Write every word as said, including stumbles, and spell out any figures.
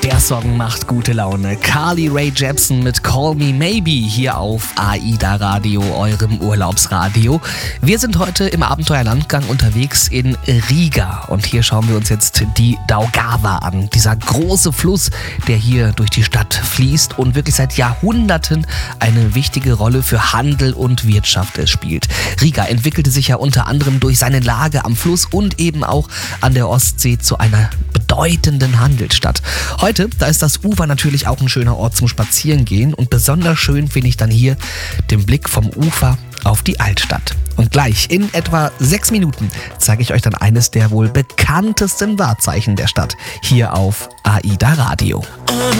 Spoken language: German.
Der Song macht gute Laune. Carly Rae Jepsen mit Call Me Maybe hier auf AIDA Radio, eurem Urlaubsradio. Wir sind heute im Abenteuerlandgang unterwegs in Riga und hier schauen wir uns jetzt die Daugava an. Dieser große Fluss, der hier durch die Stadt fließt und wirklich seit Jahrhunderten eine wichtige Rolle für Handel und Wirtschaft spielt. Riga entwickelte sich ja unter anderem durch seine Lage am Fluss und eben auch an der Ostsee zu einer bedeutenden Handelsstadt. Heute, da ist das Ufer natürlich auch ein schöner Ort zum Spazierengehen und besonders schön finde ich dann hier den Blick vom Ufer auf die Altstadt. Und gleich in etwa sechs Minuten zeige ich euch dann eines der wohl bekanntesten Wahrzeichen der Stadt hier auf AIDA Radio.